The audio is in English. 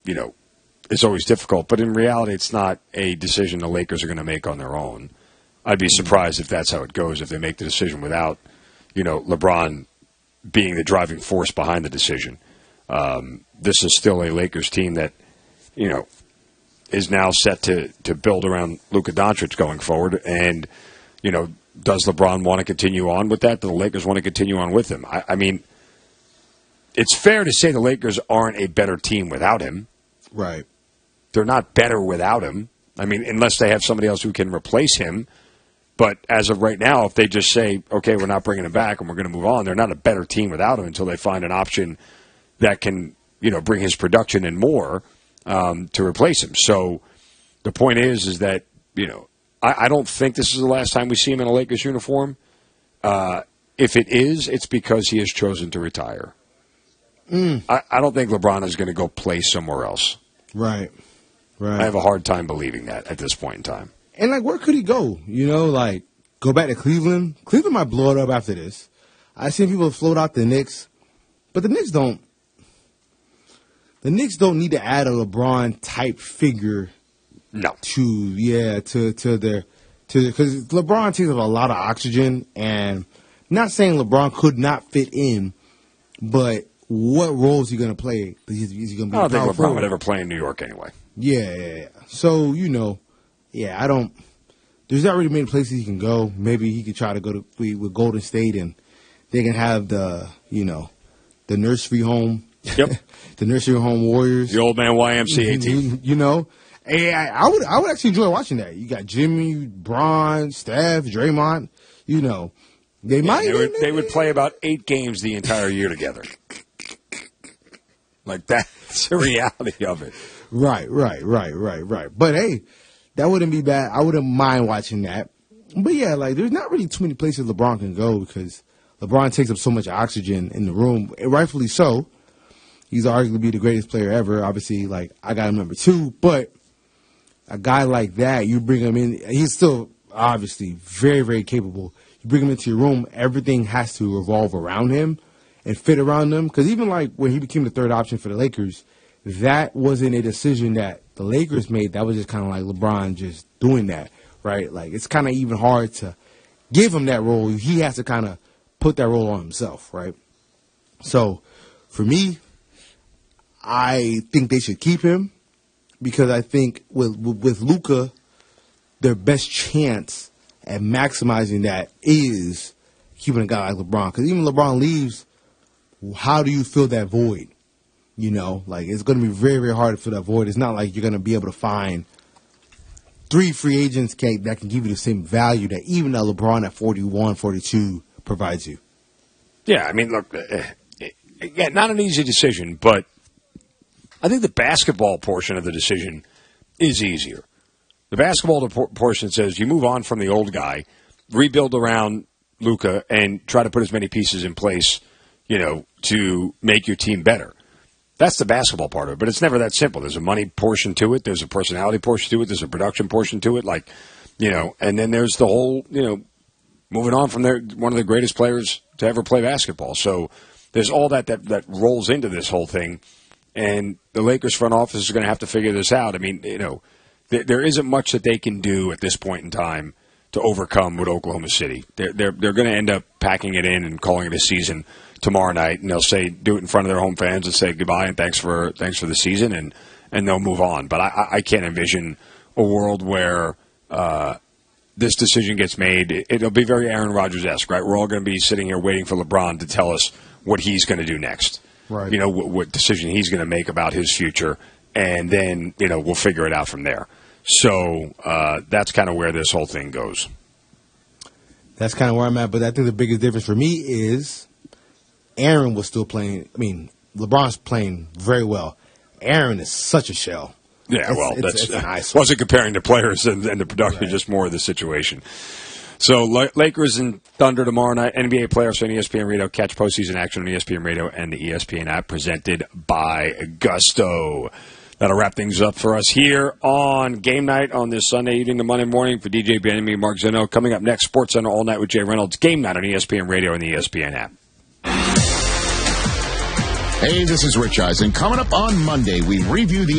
is always difficult. But in reality, it's not a decision the Lakers are going to make on their own. I'd be surprised if that's how it goes, if they make the decision without, LeBron being the driving force behind the decision. This is still a Lakers team that, is now set to build around Luka Doncic going forward. And, does LeBron want to continue on with that? Do the Lakers want to continue on with him? I mean, it's fair to say the Lakers aren't a better team without him. Right. They're not better without him. I mean, unless they have somebody else who can replace him. But as of right now, if they just say, okay, we're not bringing him back and we're going to move on, they're not a better team without him until they find an option that can, bring his production and more to replace him. So the point is that, I don't think this is the last time we see him in a Lakers uniform. If it is, it's because he has chosen to retire. I don't think LeBron is going to go play somewhere else. Right. I have a hard time believing that at this point in time. And, where could he go? Go back to Cleveland? Cleveland might blow it up after this. I've seen people float out the Knicks, but the Knicks don't need to add a LeBron-type figure. No. Because LeBron takes up a lot of oxygen, and not saying LeBron could not fit in, but what role is he going to play? Is he going to be I don't think LeBron would ever play in New York anyway. Yeah. So, I don't. There's not really many places he can go. Maybe he could try to go with Golden State, and they can have the nursery home. Yep. The nursery home Warriors. The old man YMCA team. Hey, I would actually enjoy watching that. You got Jimmy, Bron, Steph, Draymond. They would play about 8 games the entire year together. Like that's the reality of it. Right. But hey, that wouldn't be bad. I wouldn't mind watching that. But yeah, there's not really too many places LeBron can go because LeBron takes up so much oxygen in the room, and rightfully so. He's arguably the greatest player ever. Obviously, I got him number 2, but a guy like that, you bring him in, he's still obviously very, very capable. You bring him into your room, everything has to revolve around him and fit around him. Because even when he became the third option for the Lakers, that wasn't a decision that the Lakers made. That was just kind of like LeBron just doing that, right? It's kind of even hard to give him that role. He has to kind of put that role on himself, right? So, for me, I think they should keep him because I think with Luka, their best chance at maximizing that is keeping a guy like LeBron. Because even LeBron leaves, how do you fill that void? It's going to be very, very hard to fill that void. It's not like you're going to be able to find 3 free agents that can give you the same value that even that LeBron at 41, 42 provides you. Yeah, I mean, look, not an easy decision, but I think the basketball portion of the decision is easier. The basketball portion says you move on from the old guy, rebuild around Luka, and try to put as many pieces in place, to make your team better. That's the basketball part of it, but it's never that simple. There's a money portion to it. There's a personality portion to it. There's a production portion to it. And then there's the whole, moving on from one of the greatest players to ever play basketball. So there's all that rolls into this whole thing. And the Lakers front office is going to have to figure this out. I mean, there isn't much that they can do at this point in time to overcome with Oklahoma City. They're going to end up packing it in and calling it a season tomorrow night, and they'll do it in front of their home fans and say goodbye and thanks for the season, and they'll move on. But I can't envision a world where this decision gets made. It'll be very Aaron Rodgers-esque, right? We're all going to be sitting here waiting for LeBron to tell us what he's going to do next. Right. What decision he's going to make about his future, and then, we'll figure it out from there. So that's kind of where this whole thing goes. That's kind of where I'm at, but I think the biggest difference for me is Aaron was still playing. I mean, LeBron's playing very well. Aaron is such a shell. Yeah, wasn't comparing the players and the production, just more of the situation. So Lakers and Thunder tomorrow night, NBA playoffs on ESPN Radio. Catch postseason action on ESPN Radio and the ESPN app presented by Gusto. That'll wrap things up for us here on Game Night on this Sunday evening to Monday morning for DJ Ben and me, Mark Zeno. Coming up next, Sports Center All Night with Jay Reynolds. Game Night on ESPN Radio and the ESPN app. Hey, this is Rich Eisen. Coming up on Monday, we review the